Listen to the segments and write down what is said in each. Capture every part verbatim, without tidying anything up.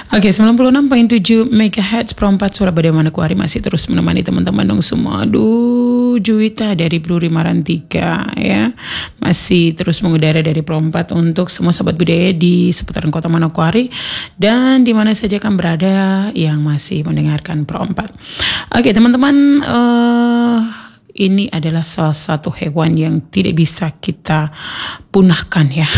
Oke, sembilan puluh enam koma tujuh megahertz Perempat Surabaya Manokwari masih terus menemani teman-teman dong semua. Aduh, Juwita dari Bluri Marantiga ya. Masih terus mengudara dari Perempat untuk semua sobat budaya di seputaran Kota Manokwari dan di mana saja kan berada yang masih mendengarkan Perempat. Oke, teman-teman, uh, ini adalah salah satu hewan yang tidak bisa kita punahkan ya.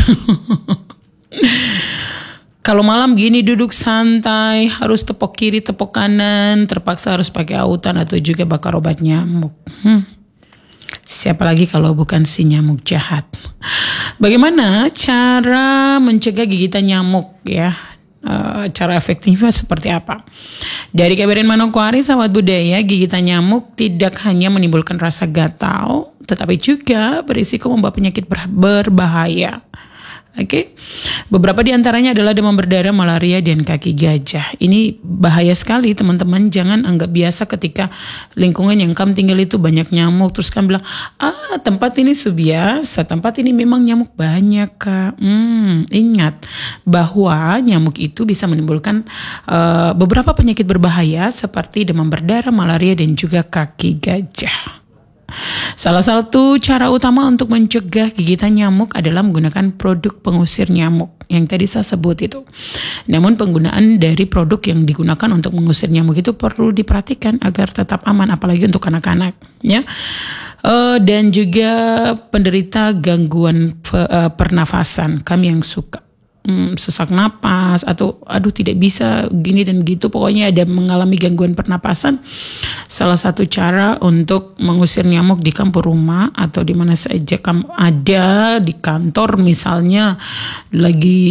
Kalau malam gini duduk santai, harus tepok kiri, tepok kanan, terpaksa harus pakai autan atau juga bakar obat nyamuk. Hmm. Siapa lagi kalau bukan si nyamuk jahat? Bagaimana cara mencegah gigitan nyamuk ya? Uh, cara efektifnya seperti apa? Dari Kabupaten Manokwari, sahabat budaya, gigitan nyamuk tidak hanya menimbulkan rasa gatal, tetapi juga berisiko membawa penyakit ber- berbahaya. Oke, okay. Beberapa di antaranya adalah demam berdarah, malaria, dan kaki gajah. Ini bahaya sekali teman-teman. Jangan anggap biasa ketika lingkungan yang kamu tinggal itu banyak nyamuk. Terus kamu bilang, ah tempat ini subiasa, tempat ini memang nyamuk banyak kak. Hmm, ingat bahwa nyamuk itu bisa menimbulkan uh, beberapa penyakit berbahaya seperti demam berdarah, malaria, dan juga kaki gajah. Salah satu cara utama untuk mencegah gigitan nyamuk adalah menggunakan produk pengusir nyamuk yang tadi saya sebut itu. Namun penggunaan dari produk yang digunakan untuk mengusir nyamuk itu perlu diperhatikan agar tetap aman, apalagi untuk anak-anak ya. Uh, dan juga penderita gangguan uh, pernafasan, kami yang suka Hmm, sesak napas atau aduh tidak bisa gini dan gitu, pokoknya ada mengalami gangguan pernapasan. Salah satu cara untuk mengusir nyamuk di kampung rumah atau di mana saja kamu ada, di kantor misalnya lagi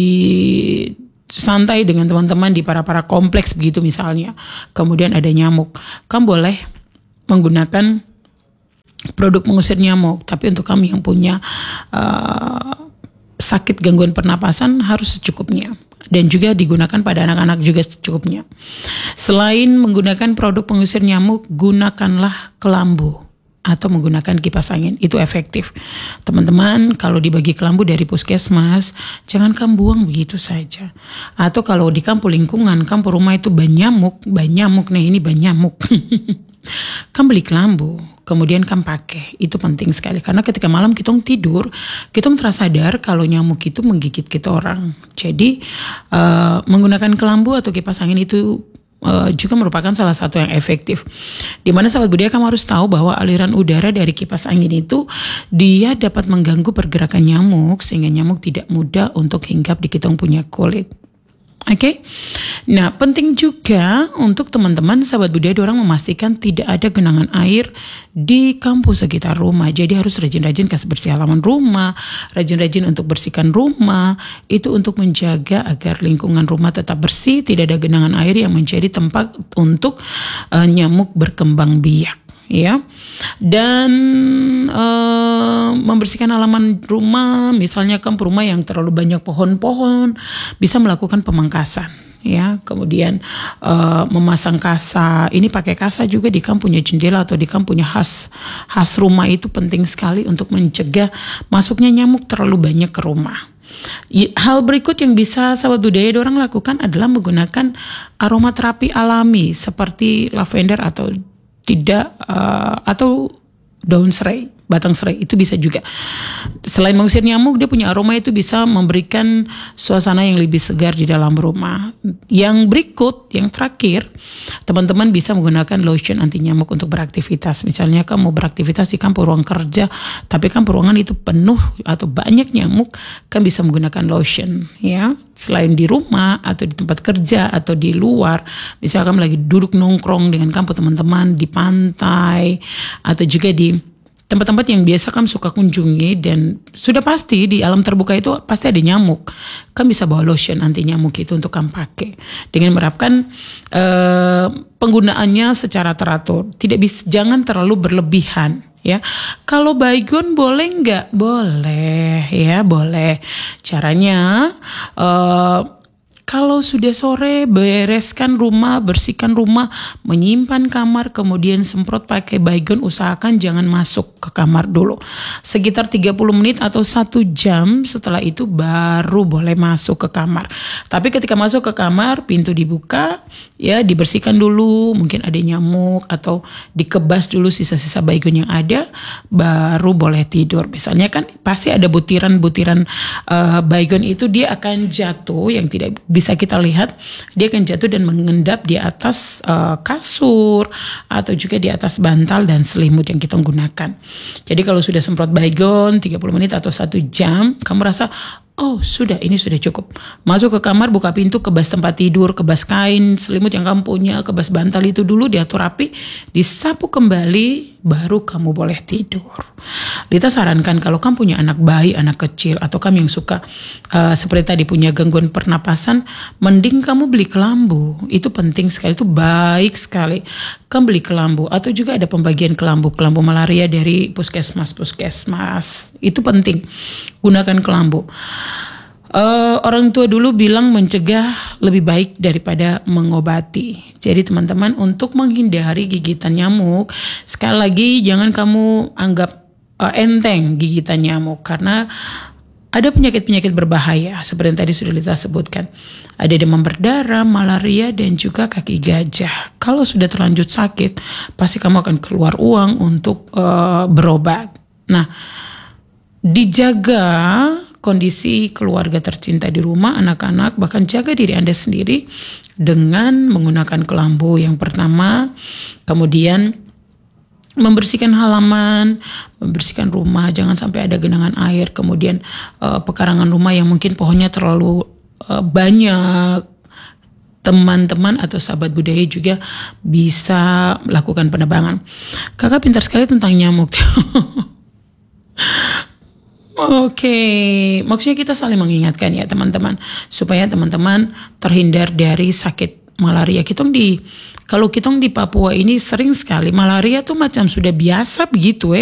santai dengan teman-teman di para-para kompleks begitu misalnya, kemudian ada nyamuk, kamu boleh menggunakan produk pengusir nyamuk. Tapi untuk kamu yang punya uh, sakit gangguan pernapasan harus secukupnya, dan juga digunakan pada anak-anak juga secukupnya. Selain menggunakan produk pengusir nyamuk, gunakanlah kelambu atau menggunakan kipas angin, itu efektif. Teman-teman, kalau dibagi kelambu dari puskesmas, jangan kamu buang begitu saja. Atau kalau di kampung lingkungan, kampung rumah itu banyamuk, banyamuk nih ini banyamuk. Kamu beli kelambu, kemudian kamu pakai, itu penting sekali karena ketika malam kita tidur, kita tersadar kalau nyamuk itu menggigit kita orang. Jadi uh, menggunakan kelambu atau kipas angin itu uh, juga merupakan salah satu yang efektif. Dimana sahabat budaya, kamu harus tahu bahwa aliran udara dari kipas angin itu dia dapat mengganggu pergerakan nyamuk sehingga nyamuk tidak mudah untuk hinggap di kita punya kulit. Oke, okay? Nah penting juga untuk teman-teman sahabat budaya orang memastikan tidak ada genangan air di kampus sekitar rumah. Jadi harus rajin-rajin kasih bersih halaman rumah, rajin-rajin untuk bersihkan rumah, itu untuk menjaga agar lingkungan rumah tetap bersih, tidak ada genangan air yang menjadi tempat untuk uh, nyamuk berkembang biak. Ya, dan uh, membersihkan halaman rumah, misalnya kan rumah yang terlalu banyak pohon-pohon, bisa melakukan pemangkasan, ya. Kemudian uh, memasang kasa, ini pakai kasa juga di kamu punya jendela atau di kamu punya khas khas rumah, itu penting sekali untuk mencegah masuknya nyamuk terlalu banyak ke rumah. Hal berikut yang bisa sahabat budaya orang lakukan adalah menggunakan aromaterapi alami seperti lavender atau tidak uh, atau daun serai, batang serai, itu bisa juga. Selain mengusir nyamuk, dia punya aroma itu bisa memberikan suasana yang lebih segar di dalam rumah. Yang berikut, yang terakhir, teman-teman bisa menggunakan lotion anti nyamuk untuk beraktivitas. Misalnya kamu beraktivitas di kampung ruang kerja, tapi kampung ruangan itu penuh atau banyak nyamuk, kan bisa menggunakan lotion, ya. Selain di rumah atau di tempat kerja atau di luar, misalkan lagi duduk nongkrong dengan kamu teman-teman di pantai atau juga di tempat-tempat yang biasa kamu suka kunjungi, dan sudah pasti di alam terbuka itu pasti ada nyamuk, kamu bisa bawa lotion anti nyamuk itu untuk kamu pakai dengan menerapkan uh, penggunaannya secara teratur. Tidak bisa, jangan terlalu berlebihan. Ya, kalau baygon boleh nggak? Boleh, ya boleh. Caranya, uh, kalau sudah sore bereskan rumah, bersihkan rumah, menyimpan kamar, kemudian semprot pakai baygon, usahakan jangan masuk ke kamar dulu. Sekitar tiga puluh menit atau satu jam setelah itu baru boleh masuk ke kamar. Tapi ketika masuk ke kamar, pintu dibuka, ya dibersihkan dulu, mungkin ada nyamuk atau dikebas dulu sisa-sisa baygon yang ada, baru boleh tidur. Misalnya kan pasti ada butiran-butiran uh, baygon itu dia akan jatuh yang tidak bisa kita lihat, dia akan jatuh dan mengendap di atas uh, kasur atau juga di atas bantal dan selimut yang kita gunakan. Jadi kalau sudah semprot baygon tiga puluh menit atau satu jam, kamu rasa oh sudah, ini sudah cukup. Masuk ke kamar, buka pintu, kebas tempat tidur, kebas kain, selimut yang kamu punya, kebas bantal itu dulu, diatur rapi, disapu kembali, baru kamu boleh tidur. Lita sarankan kalau kamu punya anak bayi, anak kecil, atau kamu yang suka uh, seperti tadi punya gangguan pernapasan, mending kamu beli kelambu. Itu penting sekali, itu baik sekali. Kamu beli kelambu, atau juga ada pembagian kelambu, kelambu malaria dari puskesmas-puskesmas. Itu penting, gunakan kelambu. Uh, orang tua dulu bilang mencegah lebih baik daripada mengobati. Jadi teman-teman, untuk menghindari gigitan nyamuk, sekali lagi jangan kamu anggap uh, enteng gigitan nyamuk, karena ada penyakit-penyakit berbahaya seperti yang tadi sudah Lita sebutkan. Ada demam berdarah, malaria, dan juga kaki gajah. Kalau sudah terlanjur sakit, pasti kamu akan keluar uang untuk uh, berobat. Nah, dijaga kondisi keluarga tercinta di rumah, anak-anak, bahkan jaga diri Anda sendiri dengan menggunakan kelambu yang pertama, kemudian membersihkan halaman, membersihkan rumah, jangan sampai ada genangan air, kemudian uh, pekarangan rumah yang mungkin pohonnya terlalu uh, banyak. Teman-teman atau sahabat budaya juga bisa melakukan penebangan. Kakak pintar sekali tentang nyamuk. Oke, okay. Maksudnya kita saling mengingatkan ya teman-teman, supaya teman-teman terhindar dari sakit malaria. Kitong di, kalau kitong di Papua ini sering sekali malaria tuh macam sudah biasa begitu eh.